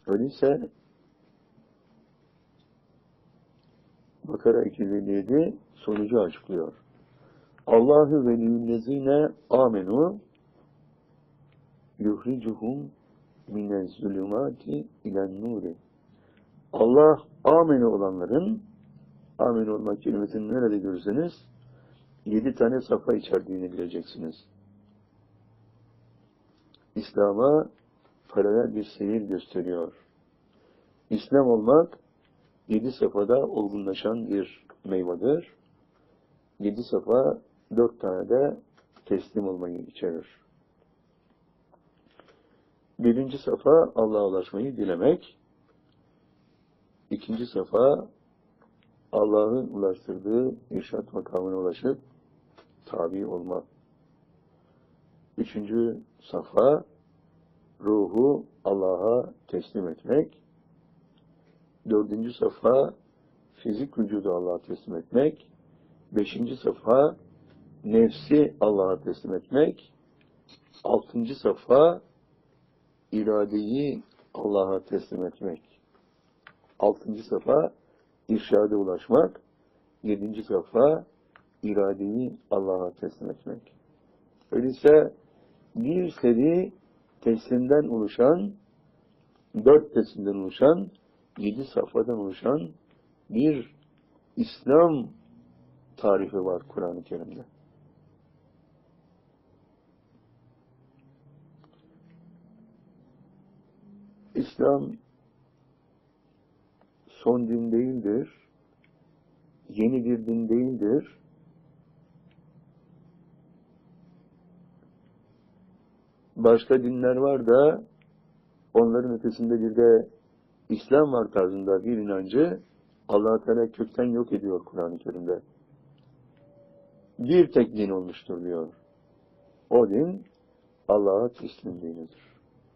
Öyleyse Bakara 257 sonucu açıklıyor. Allahu veliyyüllezine amenu yuhricuhum minezzulümati ilen nuri. Allah amenu olanların, amenu olmak kelimesini nerede görürseniz 7 tane safa içerdiğini bileceksiniz. İslam'a paralel bir seyir gösteriyor. İslam olmak 7 safhada olgunlaşan bir meyvedir. 7 safha 4 tane de teslim olmayı içerir. Birinci safha Allah'a ulaşmayı dilemek. İkinci safha Allah'ın ulaştırdığı irşad makamına ulaşıp tabi olmak. Üçüncü safha ruhu Allah'a teslim etmek. Dördüncü safha fizik vücudu Allah'a teslim etmek. Beşinci safha nefsi Allah'a teslim etmek. Altıncı safha iradeyi Allah'a teslim etmek. Altıncı safha irşada ulaşmak. Yedinci safha iradeyi Allah'a teslim etmek. Öyleyse bir seri teslimden oluşan, 4 teslimden oluşan, 7 safhadan oluşan bir İslam tarifi var Kur'an-ı Kerim'de. İslam son din değildir, yeni bir din değildir. Başka dinler var da onların ötesinde bir de İslam var tarzında bir inancı Allah-u Teala kökten yok ediyor Kur'an-ı Kerim'de. Bir tek din olmuştur diyor. O din Allah'a teslim dinidir.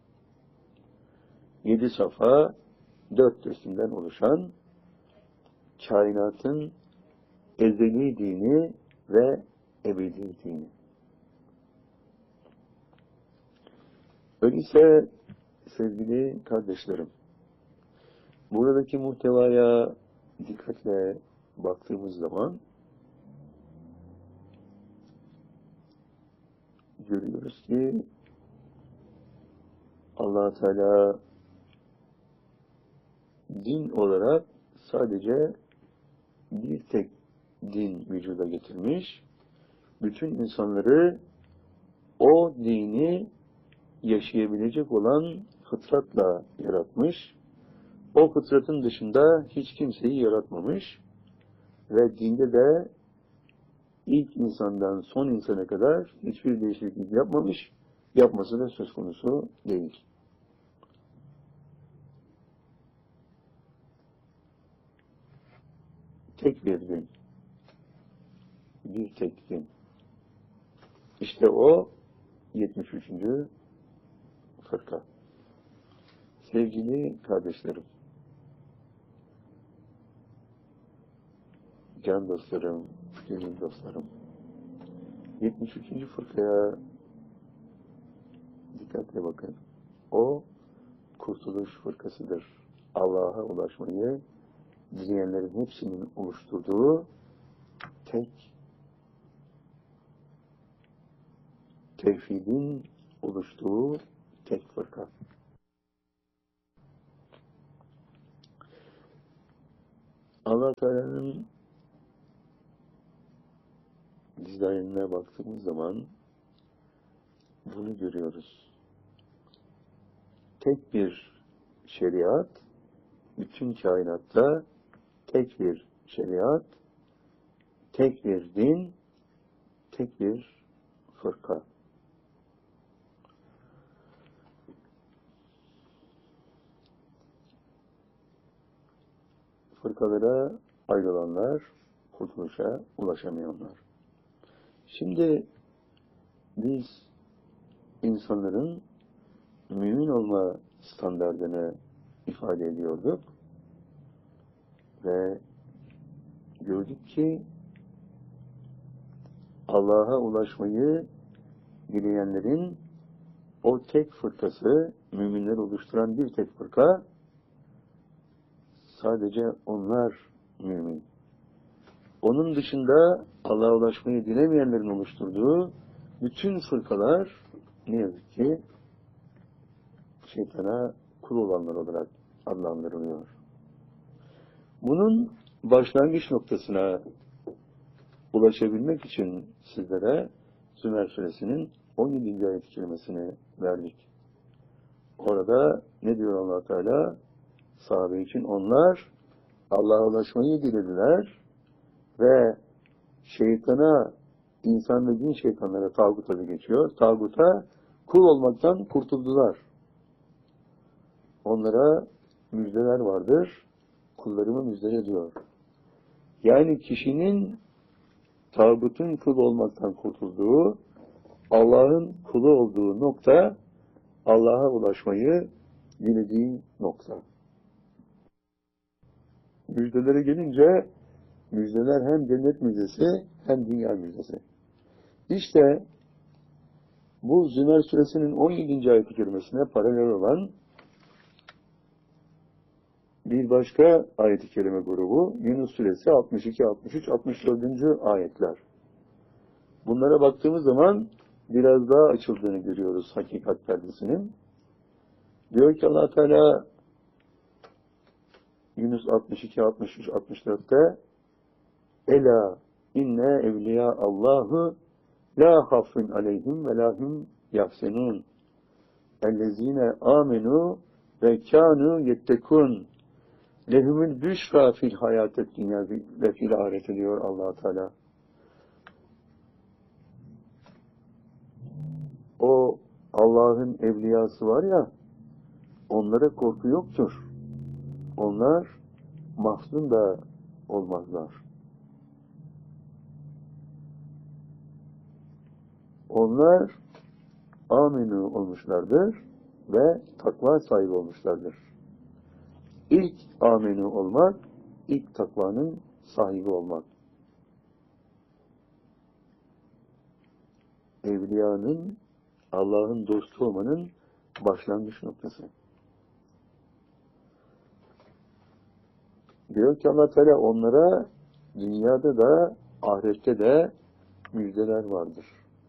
7 safa 4 teslimden oluşan kainatın ezeli dini ve ebedi dini. Öyleyse sevgili kardeşlerim, buradaki muhtevaya dikkatle baktığımız zaman görüyoruz ki Allah Teala din olarak sadece bir tek din vücuda getirmiş. Bütün insanları o dini yaşayabilecek olan fıtratla yaratmış. O fıtratın dışında hiç kimseyi yaratmamış. Ve dinde de ilk insandan son insana kadar hiçbir değişiklik yapmamış. Yapması da söz konusu değil. Tek bir din. Bir tek din. İşte o 73. fırka. Sevgili kardeşlerim, can dostlarım, gönül dostlarım, 73. fırkaya dikkatle bakın. O kurtuluş fırkasıdır. Allah'a ulaşmayı dileyenlerin hepsinin oluşturduğu tek tevhidin oluştuğu tek fırka. Allah Teala'nın dizaynına baktığımız zaman bunu görüyoruz. Tek bir şeriat, bütün kainatta tek bir şeriat, tek bir din, tek bir fırka. Fırkalara ayrılanlar, kurtuluşa ulaşamayanlar. Şimdi biz insanların mümin olma standardını ifade ediyorduk ve gördük ki Allah'a ulaşmayı dileyenlerin o tek fırkası, müminler oluşturan bir tek fırka, Sadece onlar mümin. Onun dışında Allah'a ulaşmayı dilemeyenlerin oluşturduğu bütün fırkalar ne yazık ki şeytana kul olanlar olarak adlandırılıyor. Bunun başlangıç noktasına ulaşabilmek için sizlere Zümer Suresinin 17. ayet-i kerimesini verdik. Orada ne diyor Allah Teala? Sahabe için onlar Allah'a ulaşmayı dilediler ve şeytana, insan ve cin şeytanlara, tağuta da geçiyor. Tağuta kul olmaktan kurtuldular. Onlara müjdeler vardır. Kullarımı müjdele diyor. Yani kişinin tağutun kul olmaktan kurtulduğu, Allah'ın kulu olduğu nokta, Allah'a ulaşmayı dilediği nokta. Müjdelere gelince, müjdeler hem cennet müjdesi hem dünya müjdesi. İşte bu Zümer Suresinin 17. ayet-i kerimesine paralel olan bir başka ayet-i kerime grubu Yunus Suresi 62, 63, 64. ayetler. Bunlara baktığımız zaman biraz daha açıldığını görüyoruz hakikat perdesinin. Diyor ki Allah Teala Yunus 62, 63, 64'te Ela inne evliya Allahu la hafun aleyhim ve lahum yahsenun ellezine amenu ve kanu yettekun lehumul büşra fil hayatet dünya ve fil ahirete diyor Allah Teala. O Allah'ın evliyası var ya, onlara korku yoktur. Onlar mahzun da olmazlar. Onlar aminu olmuşlardır ve takva sahibi olmuşlardır. İlk aminu olmak, ilk takvanın sahibi olmak. Evliyanın, Allah'ın dostu olmanın başlangıç noktası. Diyor ki Allah Teala onlara dünyada da ahirette de müjdeler vardır.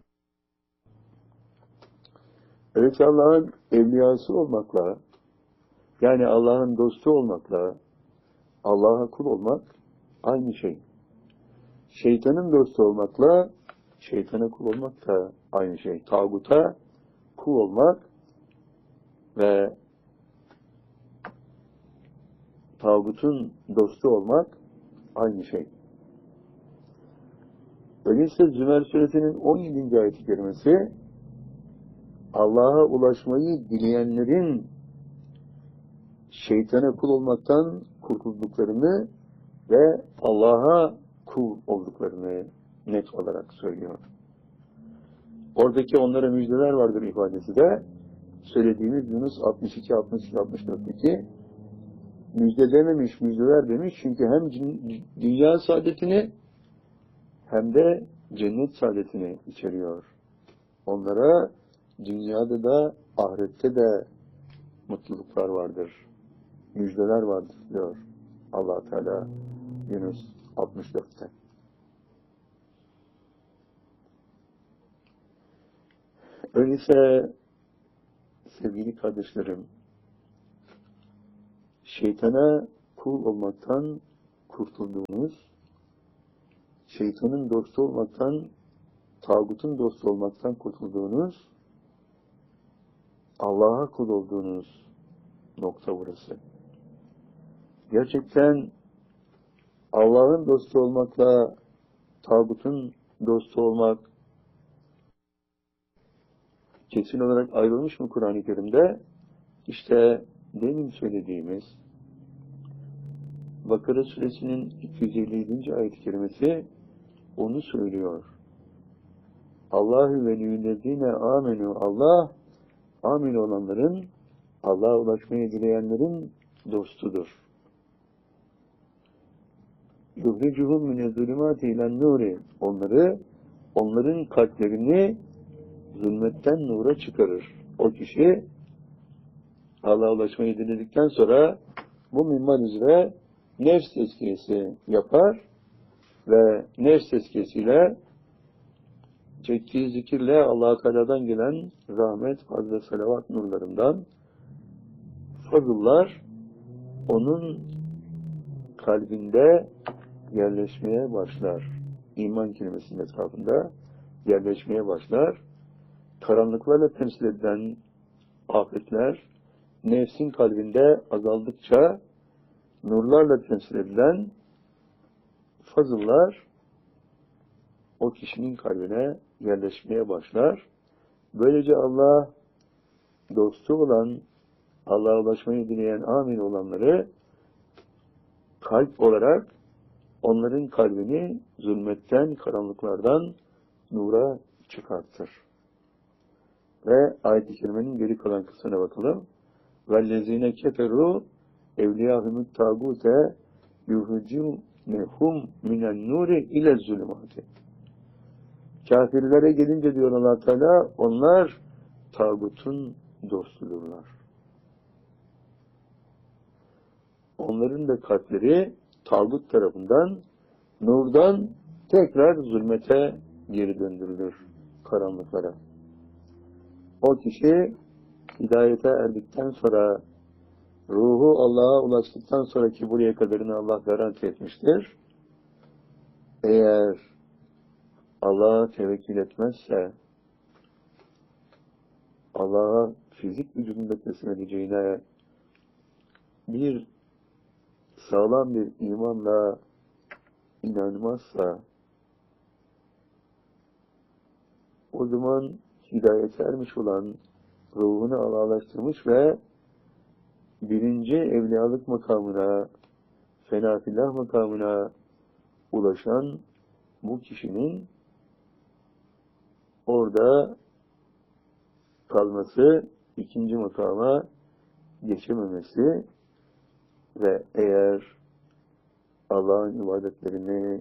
Evet, Allah'ın evliyası olmakla, yani Allah'ın dostu olmakla Allah'a kul olmak aynı şey. Şeytanın dostu olmakla şeytana kul olmak da aynı şey. Tağuta kul olmak ve tağutun dostu olmak aynı şey. Öyleyse Zümer Suresinin 17. ayet-i kerimesi Allah'a ulaşmayı dileyenlerin şeytana kul olmaktan kurtulduklarını ve Allah'a kul olduklarını net olarak söylüyor. Oradaki onlara müjdeler vardır ifadesi de söylediğimiz Yunus 62, 63, 64'teki müjde dememiş, müjdeler demiş. Çünkü hem dünya saadetini hem de cennet saadetini içeriyor. Onlara dünyada da ahirette de mutluluklar vardır. Müjdeler vardır diyor Allah Teala Yunus 64'te. Öyleyse sevgili kardeşlerim, şeytana kul olmaktan kurtulduğunuz, şeytanın dostu olmaktan, tağutun dostu olmaktan kurtulduğunuz, Allah'a kul olduğunuz nokta burası. Gerçekten Allah'ın dostu olmakla tağutun dostu olmak kesin olarak ayrılmış mı Kur'an-ı Kerim'de? İşte demin söylediğimiz Bakara Suresinin 257. ayet-i kerimesi onu söylüyor. Allahu veliyyüllezine amenu, Allah amin olanların, Allah'a ulaşmayı dileyenlerin dostudur. Yuhricuhum minez-zulümâti ilen-nûri, onların kalplerini zulmetten nura çıkarır. O kişi Allah'a ulaşmayı diledikten sonra bu minval üzere nefs tezkiyesi yapar ve nefs tezkiyesiyle çektiği zikirle Allah-u Teala'dan gelen rahmet, fazla salavat nurlarından fazıllar onun kalbinde yerleşmeye başlar. İman kelimesinin etrafında yerleşmeye başlar. Karanlıklarla temsil edilen afetler nefsin kalbinde azaldıkça nurlarla temsil edilen fazıllar o kişinin kalbine yerleşmeye başlar. Böylece Allah dostu olan, Allah'a ulaşmayı dileyen amin olanları kalp olarak onların kalbini zulmetten, karanlıklardan nura çıkartır. Ve ayet-i kerimenin geri kalan kısmına bakalım. وَالَّذِينَ كَفَرُوا اَوْلِيَاهُمُ التَّاغُوتَ يُخْرِجُونَهُمْ مِنَ النُّورِ اِلَى الظُّلُمَاتِ. Kafirlere gelince diyor Allah Teala, onlar tağutun dostudurlar. Onların da kalpleri tağut tarafından, nurdan tekrar zulmete geri döndürülür, karanlıklara. O kişi hidayete erdikten sonra, ruhu Allah'a ulaştıktan sonra ki buraya kadarını Allah garanti etmiştir. Eğer Allah'a tevekkül etmezse, Allah'a fizik vücudunda teslim edeceğine bir sağlam bir imanla inanmazsa, o zaman hidayete ermiş olan, ruhunu Allah'laştırmış ve birinci evliyalık makamına, fenafillah makamına ulaşan bu kişinin orada kalması, ikinci makama geçememesi ve eğer Allah'ın ibadetlerini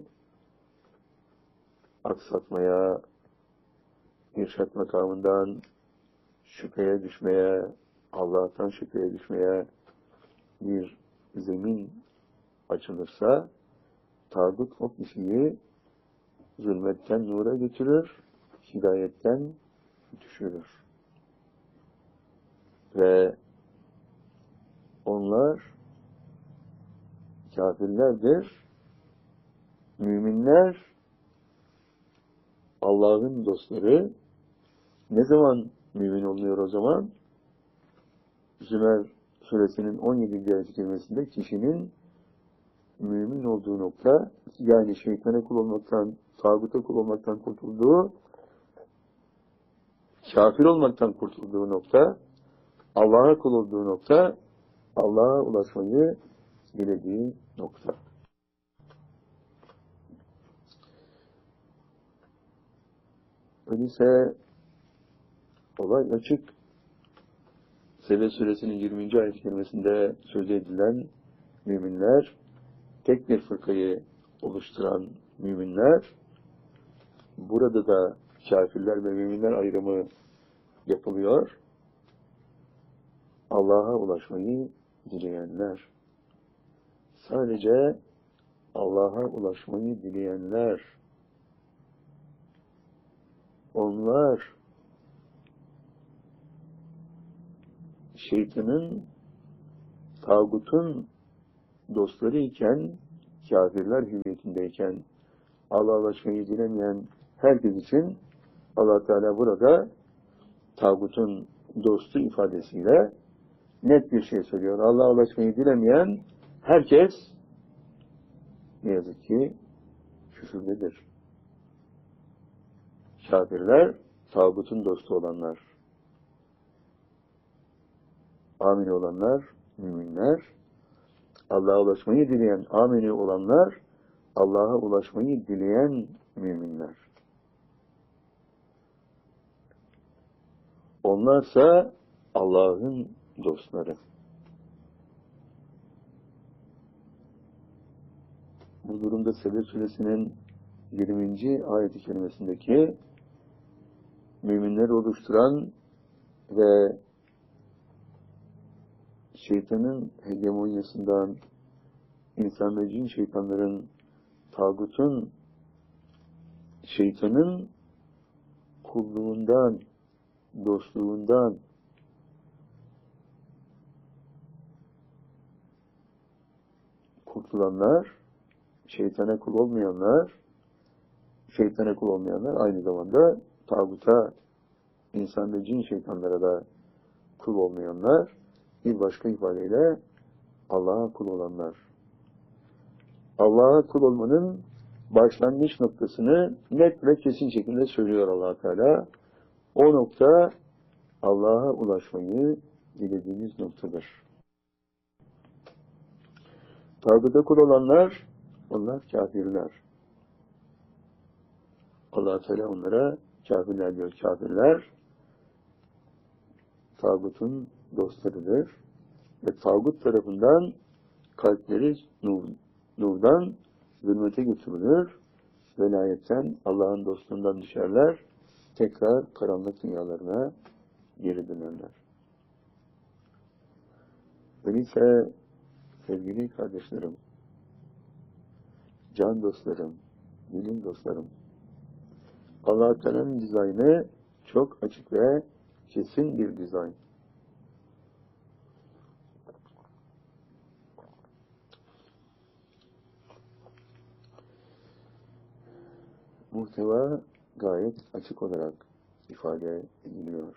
aksatmaya, irşat makamından şüpheye düşmeye, Allah'tan şüpheye düşmeye bir zemin açılırsa, tağut o kişiyi zulmetten nura götürür, hidayetten düşürür. Ve onlar kafirlerdir, müminler Allah'ın dostları. Ne zaman mümin oluyor o zaman? Zümer suresinin 17. ayet-i kerimesinde kişinin mümin olduğu nokta, yani şeytana kul olmaktan, tağuta kul olmaktan kurtulduğu, kafir olmaktan kurtulduğu nokta, Allah'a kul olduğu nokta, Allah'a ulaşmayı dilediği nokta. Öyleyse olay açık. Sebe suresinin 20. ayet-i kerimesinde söz edilen müminler, tek bir fırkayı oluşturan müminler, burada da kafirler ve müminler ayrımı yapılıyor. Allah'a ulaşmayı dileyenler, sadece Allah'a ulaşmayı dileyenler, onlar şeytanın, tağutun dostları iken, kafirler hüviyetindeyken Allah'a ulaşmayı dilemeyen herkes için Allah Teala burada tağutun dostu ifadesiyle net bir şey söylüyor. Allah'a ulaşmayı dilemeyen herkes ne yazık ki küfürdedir. Kafirler, tağutun dostu olanlar, amin olanlar, müminler, Allah'a ulaşmayı dileyen amini olanlar, Allah'a ulaşmayı dileyen müminler. Onlarsa Allah'ın dostları. Bu durumda Sebe suresinin 20. ayet-i kerimesindeki müminleri oluşturan ve şeytanın hegemonyasından, insan ve cin şeytanların, tağutun, şeytanın kulluğundan, dostluğundan kurtulanlar, şeytana kul olmayanlar, aynı zamanda tağuta, insan ve cin şeytanlara da kul olmayanlar, bir başka ifadeyle Allah'a kul olanlar. Allah'a kul olmanın başlangıç noktasını net ve kesin şekilde söylüyor Allah Teala. O nokta Allah'a ulaşmayı dilediğiniz noktadır. Tağuta kul olanlar, onlar kafirler. Allah Teala onlara kafirler diyor. Kafirler tağutun dostlarıdır. Ve tağut tarafından kalpleri nurdan zulmete götürülür. Velayetten, Allah'ın dostluğundan düşerler. Tekrar karanlık dünyalarına geri dönerler. Öyleyse sevgili kardeşlerim, can dostlarım, bilim dostlarım, Allah-u Teala'nın dizaynı çok açık ve kesin bir dizayn. Muhteva gayet açık olarak ifade ediliyor.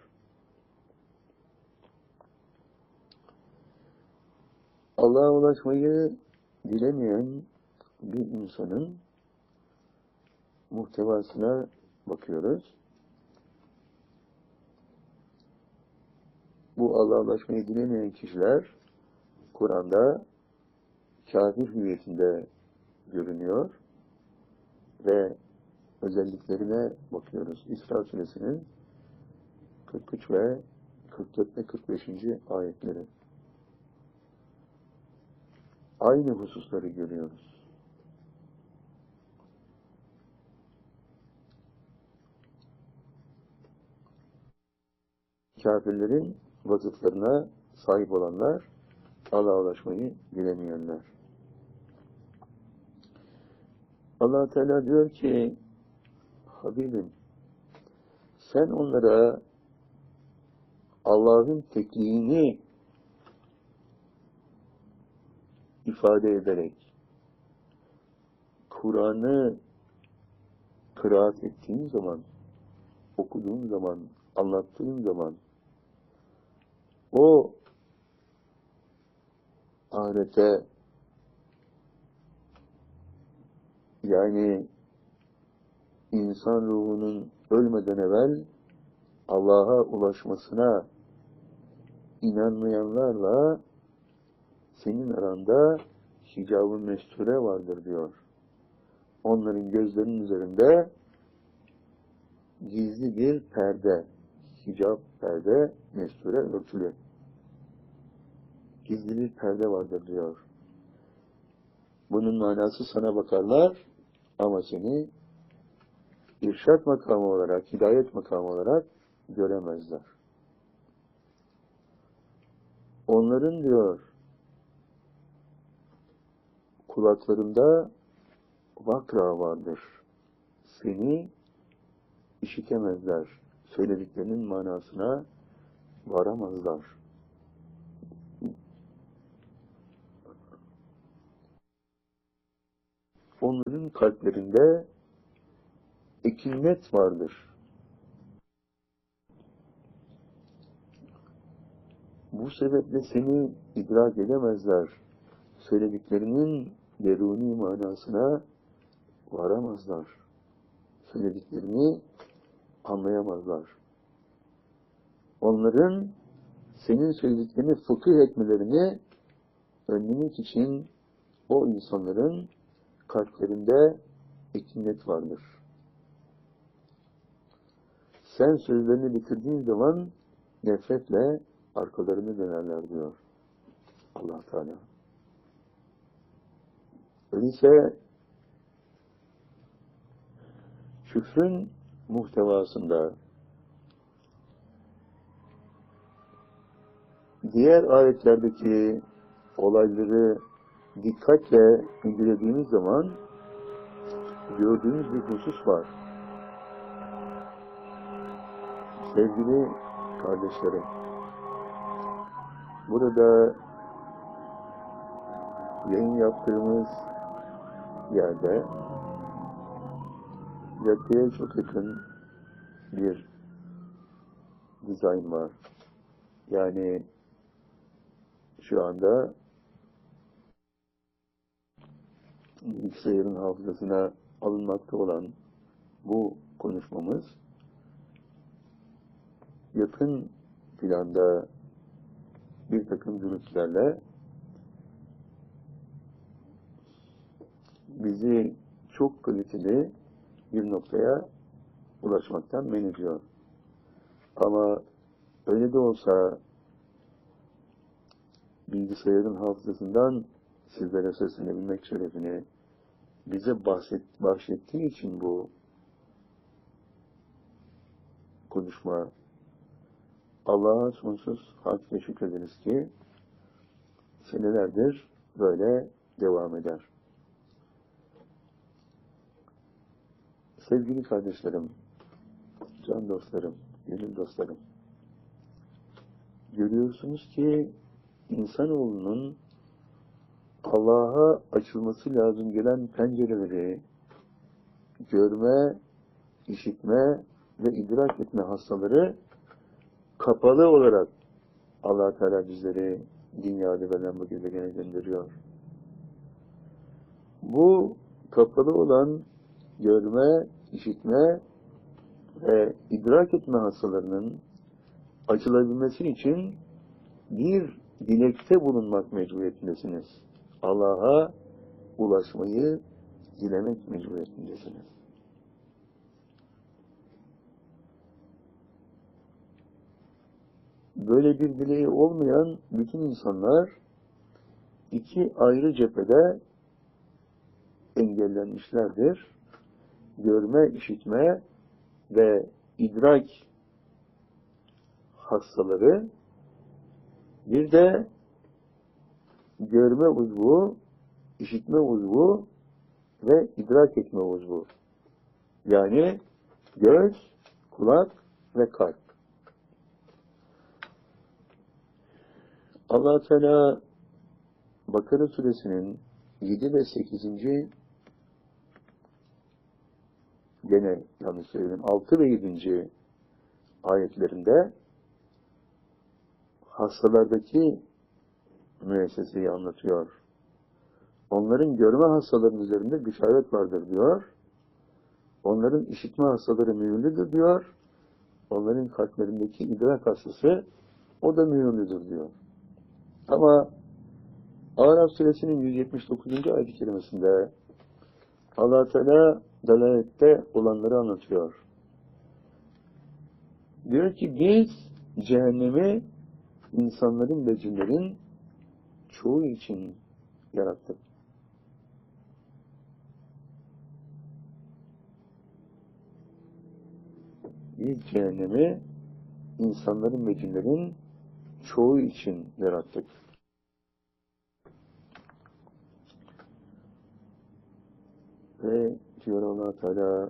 Allah'a ulaşmayı dilemeyen bir insanın muhtevasına bakıyoruz. Bu Allah'a ulaşmayı dilemeyen kişiler Kur'an'da kafir hüviyetinde görünüyor ve özelliklerine bakıyoruz. İsra Suresinin 43 ve 44 ve 45. ayetleri. Aynı hususları görüyoruz. Kafirlerin vasıflarına sahip olanlar, Allah'a ulaşmayı dilemeyenler. Allah Teala diyor ki, Habibim, sen onlara Allah'ın tekliğini ifade ederek, Kur'an'ı kıraat ettiğin zaman, okuduğun zaman, anlattığın zaman, o ahirete, yani insan ruhunun ölmeden evvel Allah'a ulaşmasına inanmayanlarla senin aranda hicab-ı mesture vardır diyor. Onların gözlerinin üzerinde gizli bir perde, hicab perde, mesture örtülü. Gizli bir perde vardır diyor. Bunun manası sana bakarlar ama seni irşad makamı olarak, hidayet makamı olarak göremezler. Onların diyor kulaklarında vakra vardır. Seni işitemezler. Söylediklerinin manasına varamazlar. Onların kalplerinde ekinet vardır. Bu sebeple seni idrak edemezler. Söylediklerinin deruni manasına varamazlar. Söylediklerini anlayamazlar. Onların senin söylediklerini fıkıh etmelerini önlemek için o insanların kalplerinde ekinet vardır. Sen sözlerini bitirdiğin zaman nefretle arkalarını dönerler diyor Allah Teala. Öyleyse küfrün muhtevasında diğer ayetlerdeki olayları dikkatle incelediğimiz zaman gördüğümüz bir husus var. Sevgili kardeşlerim, burada yayın yaptığımız yerde caddeye çok yakın bir dizayn var. Yani şu anda bilgisayarın hafızasına alınmakta olan bu konuşmamız yakın planda bir takım gürültülerle bizi çok kaliteli bir noktaya ulaşmaktan men ediyor. Ama öyle de olsa bilgisayarın hafızasından sizlere seslenebilmek şerefini bize bahşettiği için bu konuşma, Allah'a sonsuz hamd ve şükrederiz ki senelerdir böyle devam eder. Sevgili kardeşlerim, can dostlarım, gönül dostlarım, görüyorsunuz ki insanoğlunun Allah'a açılması lazım gelen pencereleri görme, işitme ve idrak etme hastaları kapalı olarak Allah Teala bizleri dünyada veren bu gezegene gönderiyor. Bu kapalı olan görme, işitme ve idrak etme hastalarının açılabilmesi için bir dilekte bulunmak mecburiyetindesiniz. Allah'a ulaşmayı dilemek mecburiyetindesiniz. Böyle bir dileği olmayan bütün insanlar iki ayrı cephede engellenmişlerdir. Görme, işitme ve idrak hastaları, bir de görme uzvu, işitme uzvu ve idrak etme uzvu. Yani göz, kulak ve kalp. Allah Teala Bakara suresinin 7 ve 8. gene yanlış söyledim 6 ve 7. ayetlerinde hastalardaki müesseseyi anlatıyor. Onların görme hastalarının üzerinde gışaret vardır diyor. Onların işitme hastaları mühürlüdür diyor. Onların kalplerindeki idrak hastası o da mühürlüdür diyor. Ama Araf suresinin 179. ayet-i kerimesinde Allah Teala dalalette olanları anlatıyor. Diyor ki biz cehennemi insanların ve cinlerin çoğu için yarattık. Biz cehennemi insanların ve cinlerin çoğu için yarattık. Ve diyor Allah Teala,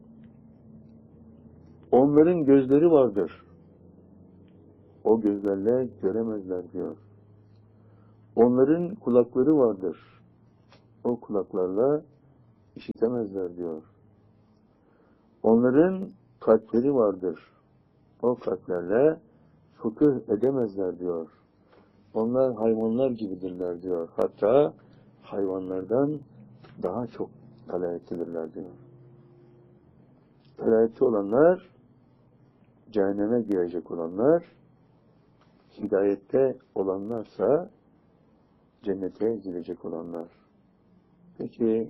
onların gözleri vardır. O gözlerle göremezler diyor. Onların kulakları vardır. O kulaklarla işitemezler diyor. Onların kalpleri vardır. O kalplerle fıkıh edemezler diyor. Onlar hayvanlar gibidirler diyor. Hatta hayvanlardan daha çok dalaletlidirler diyor. Dalaletli olanlar, cehenneme girecek olanlar, hidayette olanlarsa cennete girecek olanlar. Peki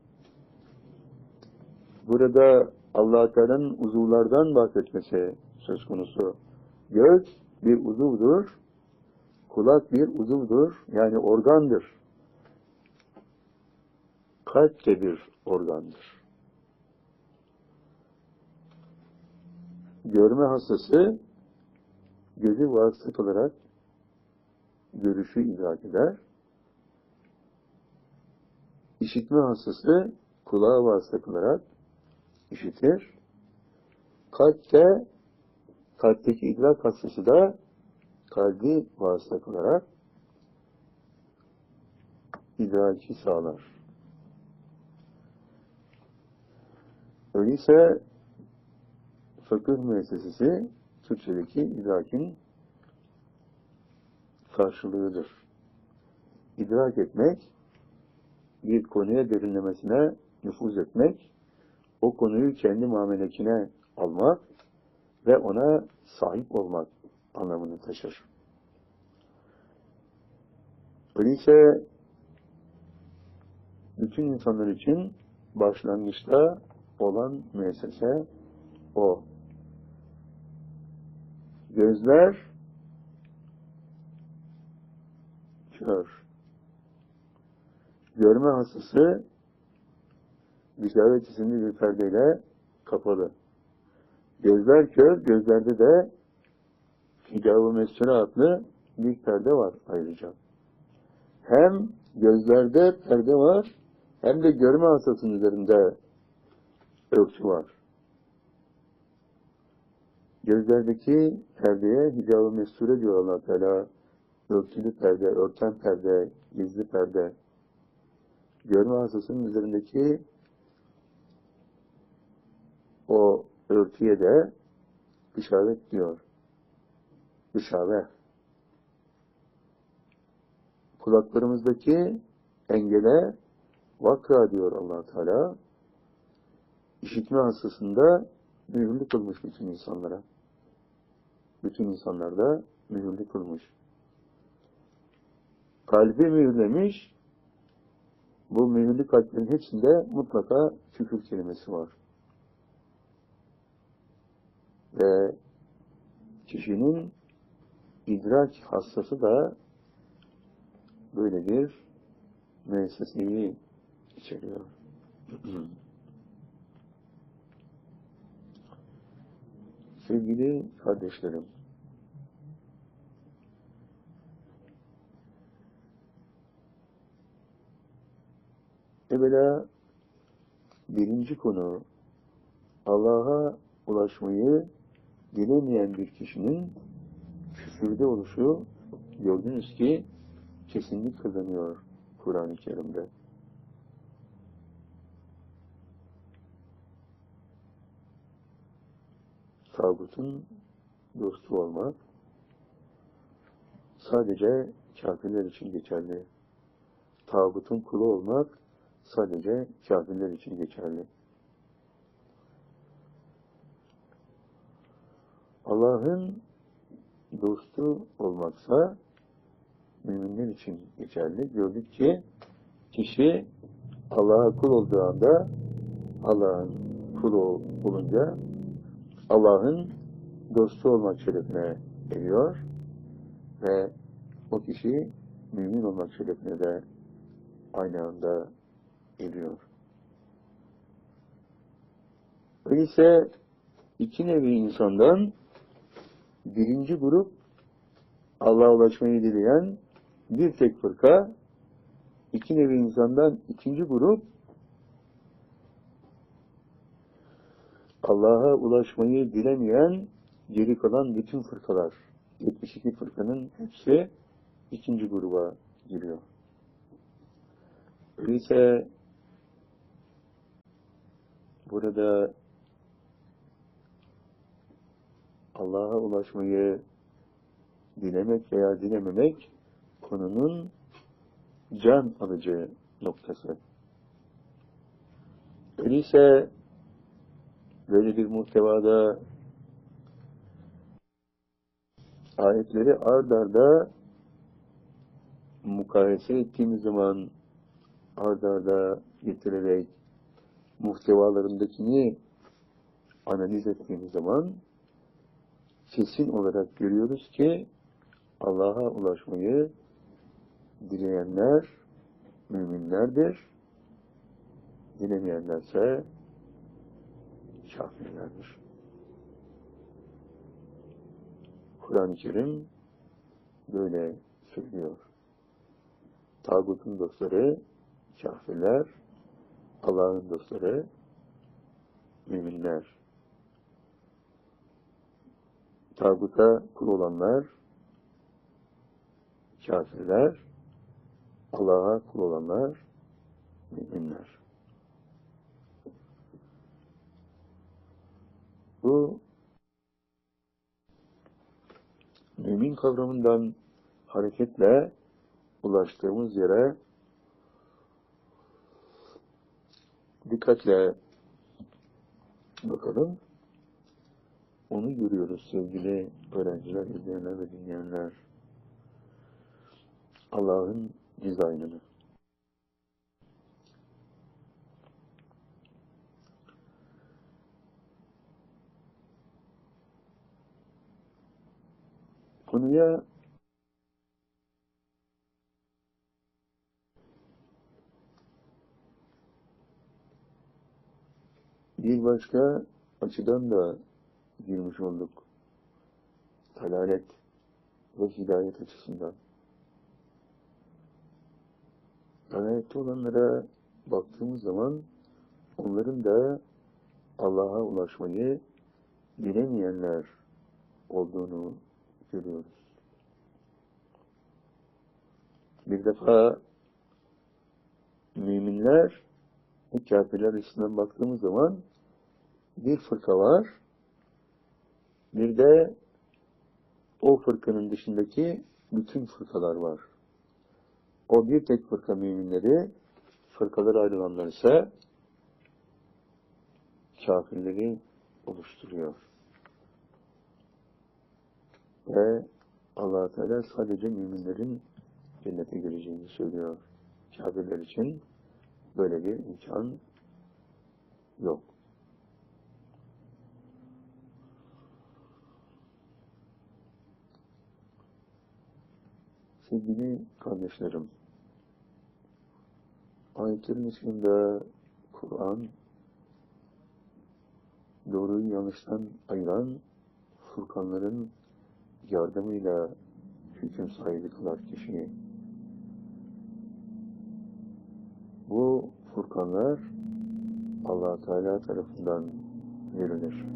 burada Allah Teala'nın uzuvlardan bahsetmesi söz konusu. Göz bir uzuvdur, kulak bir uzuvdur, yani organdır. Kalp de bir organdır. Görme hastası gözü vasıt olarak görüşü idrak eder. İşitme hastası kulağa vasıta kılarak işitir. Kalpteki idrak hastası da kalbi vasıta kılarak idraki sağlar. Öyleyse fıkıh müessesesi Türkçedeki idrakin karşılığıdır. İdrak etmek, bir konuya derinlemesine nüfuz etmek, o konuyu kendi muamelekine almak ve ona sahip olmak anlamını taşır. Öyleyse bütün insanlar için başlangıçta olan müessese o. Gözler kör. Görme hastası işaret isimli bir perdeyle kapalı. Gözler kör, gözlerde de hicab-ı mesture adlı bir perde var ayrıca. Hem gözlerde perde var, hem de görme hastasının üzerinde örtü var. Gözlerdeki perdeye hicab-ı mesture diyor Allah Teala. Örtülü perde, örten perde, gizli perde. Görme hastasının üzerindeki o örtüye de işaret diyor. İşaret. Kulaklarımızdaki engele vakra diyor Allah Teala. İşitme hastasında mühürlü kılmış bütün insanlara. Bütün insanlarda mühürlü kılmış. Kalbi mühürlemiş. Bu mühürlü kalplerin hepsinde mutlaka küfür kelimesi var. Ve kişinin idrak hastası da böyle bir müesseseyi içeriyor. Sevgili kardeşlerim, evvela birinci konu, Allah'a ulaşmayı dilemeyen bir kişinin küfürde oluşu gördünüz ki kesinlik kazanıyor Kur'an-ı Kerim'de. Tağutun dostu olmak sadece kafirler için geçerli. Tağutun kulu olmak sadece kafirler için geçerli. Allah'ın dostu olmaksa müminler için geçerli. Gördük ki kişi Allah'a kul olduğu anda, Allah'ın kulu olunca Allah'ın dostu olmak şerefine eriyor ve o kişi mümin olmak şerefine de aynı anda eriyor. Öyleyse iki nevi insandan birinci grup Allah'a ulaşmayı dileyen bir tek fırka, iki nevi insandan ikinci grup Allah'a ulaşmayı dilemeyen geri kalan bütün fırkalar, 72 fırkanın hepsi ikinci gruba giriyor. Öyleyse burada Allah'a ulaşmayı dilemek veya dilememek konunun can alıcı noktası. Öyleyse böyle bir muhtevada ayetleri ard arda mukayese ettiğimiz zaman ard arda getirerek muhtevalarındakini analiz ettiğimiz zaman kesin olarak görüyoruz ki Allah'a ulaşmayı dileyenler müminlerdir, dilemeyenlerse kafirlerdir. Kur'an-ı Kerim böyle söylüyor. Tağutun dostları kafirler, Allah'ın dostları müminler. Tağuta kul olanlar kafirler, Allah'a kul olanlar müminler. Bu mümin kavramından hareketle ulaştığımız yere dikkatle bakalım. Onu görüyoruz sevgili öğrenciler, izleyenler ve dinleyenler. Allah'ın dizaynını. Konuya bir başka açıdan da girmiş olduk. Dalalet ve hidayet açısından. Dalalette olanlara baktığımız zaman onların da Allah'a ulaşmayı bilemeyenler olduğunu görüyoruz. Bir defa müminler, kafirler açısından baktığımız zaman bir fırka var, bir de o fırkanın dışındaki bütün fırkalar var. O bir tek fırka müminleri, fırkalara ayrılanlar ise kafirleri oluşturuyor. Ve Allah-u Teala sadece müminlerin cennete gireceğini söylüyor. Kafirler için böyle bir imkan yok. Sevgili kardeşlerim, ayetlerin içinde Kur'an, doğruyu yanlıştan ayıran furkanların yardımıyla hüküm sahibi kılar kişiyi. Bu furkanlar Allah Teala tarafından verilir.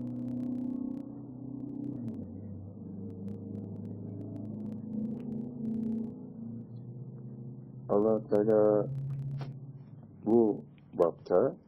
Allah Teala bu bapta